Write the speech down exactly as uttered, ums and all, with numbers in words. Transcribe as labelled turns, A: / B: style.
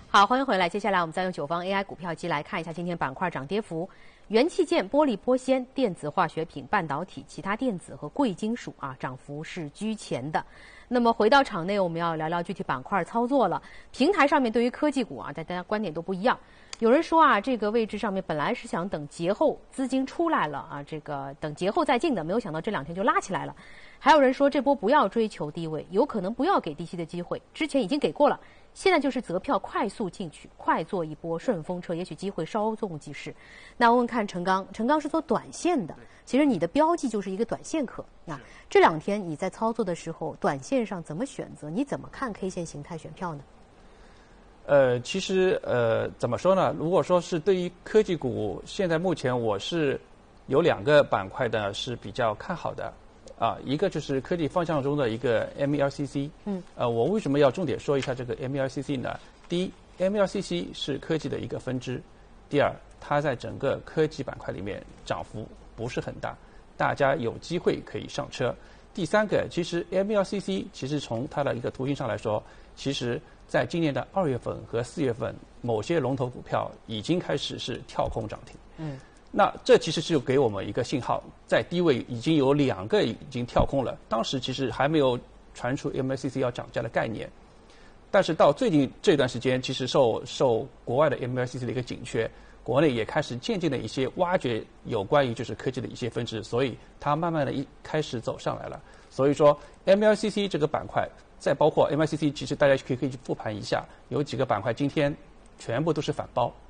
A: 好，欢迎回来。接下来我们再用九方 A I 股票机来看一下今天板块涨跌幅。元器件、玻璃玻纤、电子化学品、半导体、其他电子和贵金属啊，涨幅是居前的。那么回到场内，我们要聊聊具体板块操作了。平台上面对于科技股啊，大家观点都不一样。有人说啊，这个位置上面本来是想等节后资金出来了啊，这个等节后再进的，没有想到这两天就拉起来了。还有人说这波不要追求低位，有可能不要给低吸的机会，之前已经给过了。现在就是择票快速进去，快做一波顺风车，也许机会稍纵即逝。那问问看陈刚，陈刚是做短线的，其实你的标记就是一个短线客。那这两天你在操作的时候，短线上怎么选择？你怎么看 K 线形态选票呢？
B: 呃，其实呃，怎么说呢？如果说是对于科技股，现在目前我是有两个板块呢是比较看好的。啊，一个就是科技方向中的一个 M E R C C。嗯。呃，我为什么要重点说一下这个 M E R C C 呢？第一 ，M E R C C 是科技的一个分支；第二，它在整个科技板块里面涨幅不是很大，大家有机会可以上车。第三个，其实 M E R C C 其实从它的一个图形上来说，其实在今年的二月份和四月份，某些龙头股票已经开始是跳空涨停。嗯。那这其实是给我们一个信号，在低位已经有两个已经跳空了。当时其实还没有传出 M A C C 要涨价的概念，但是到最近这段时间，其实受受国外的 M A C C 的一个紧缺，国内也开始渐渐的一些挖掘有关于就是科技的一些分支，所以它慢慢的一开始走上来了。所以说 M L C C 这个板块，再包括 M I C C， 其实大家可以可以去复盘一下，有几个板块今天全部都是反包。